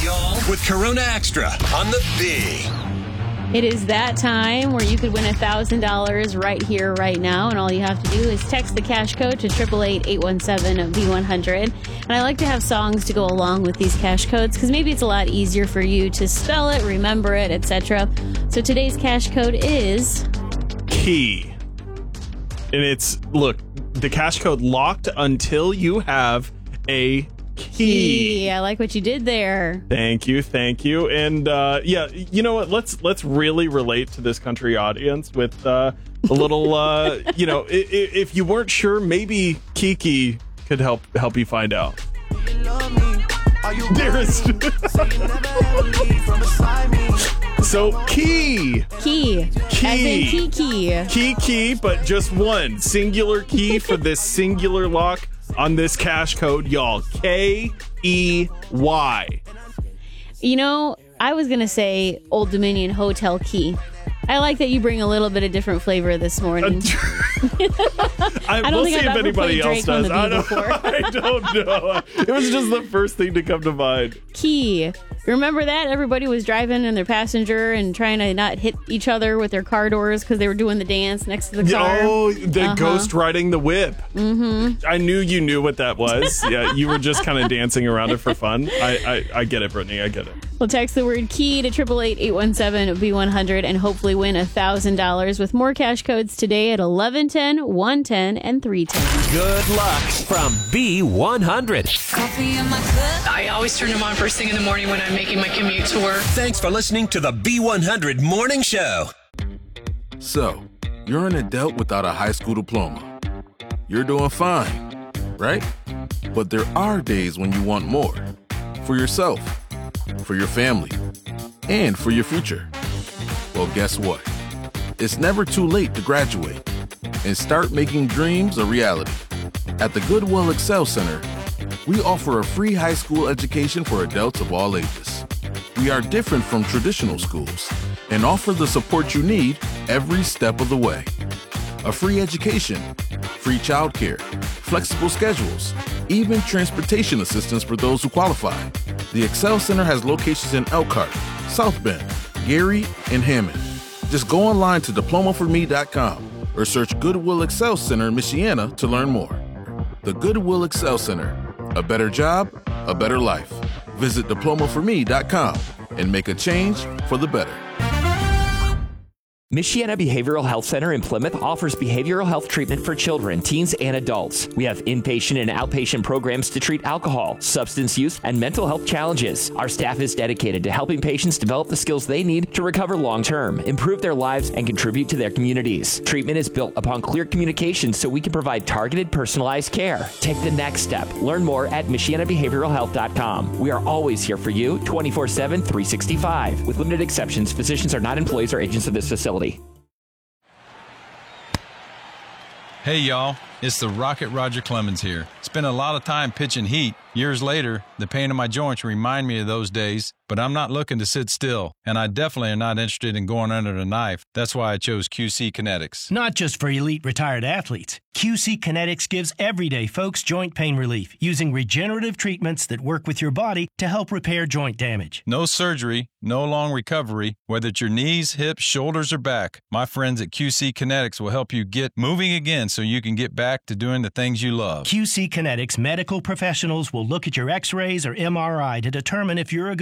y'all, with Corona Extra on the B. It is that time where you could win $1,000 right here, right now, and all you have to do is text the cash code to 888-817-B100. And I like to have songs to go along with these cash codes because maybe it's a lot easier for you to spell it, remember it, etc. So today's cash code is key. And it's, look, the cash code locked until you have a key. I like what you did there. Thank you. And yeah, you know what? Let's really relate to this country audience with a little, if you weren't sure, maybe Kiki could help you find out. Dearest. So key. As in Kiki. Key, but just one singular key for this singular lock on this cash code, y'all. Key. You know, I was going to say Old Dominion Hotel Key. I like that you bring a little bit of different flavor this morning. We'll see if anybody else does. I don't know. It was just the first thing to come to mind. Key. Remember that? Everybody was driving in their passenger and trying to not hit each other with their car doors because they were doing the dance next to the car. Oh, the ghost riding the whip. Mm-hmm. I knew you knew what that was. Yeah, you were just kind of dancing around it for fun. I get it, Brittany. I get it. Well, text the word key to 888-817-B100 and hopefully win $1,000 with more cash codes today at 1110, 110, and 310. Good luck from B100. Coffee in my cup. I always turn them on first thing in the morning when I'm making my commute to work. Thanks for listening to the B100 Morning Show. So, you're an adult without a high school diploma. You're doing fine, right? But there are days when you want more. For yourself, for your family, and for your future. Well, guess what? It's never too late to graduate and start making dreams a reality. At the Goodwill Excel Center, we offer a free high school education for adults of all ages. We are different from traditional schools and offer the support you need every step of the way. A free education, free childcare, flexible schedules, even transportation assistance for those who qualify. The Excel Center has locations in Elkhart, South Bend, Gary, and Hammond. Just go online to diplomaforme.com or search Goodwill Excel Center in Michiana to learn more. The Goodwill Excel Center. A better job, a better life. Visit diplomaforme.com and make a change for the better. Michiana Behavioral Health Center in Plymouth offers behavioral health treatment for children, teens, and adults. We have inpatient and outpatient programs to treat alcohol, substance use, and mental health challenges. Our staff is dedicated to helping patients develop the skills they need to recover long-term, improve their lives, and contribute to their communities. Treatment is built upon clear communication so we can provide targeted, personalized care. Take the next step. Learn more at MichianaBehavioralHealth.com. We are always here for you, 24/7, 365. With limited exceptions, physicians are not employees or agents of this facility. Hey y'all, it's the Rocket Roger Clemens here. Spent a lot of time pitching heat. Years later, the pain in my joints remind me of those days, but I'm not looking to sit still, and I definitely am not interested in going under the knife. That's why I chose QC Kinetics. Not just for elite retired athletes. QC Kinetics gives everyday folks joint pain relief using regenerative treatments that work with your body to help repair joint damage. No surgery, no long recovery, whether it's your knees, hips, shoulders, or back. My friends at QC Kinetics will help you get moving again so you can get back to doing the things you love. QC Kinetics medical professionals will look at your x-rays or MRI to determine if you're a good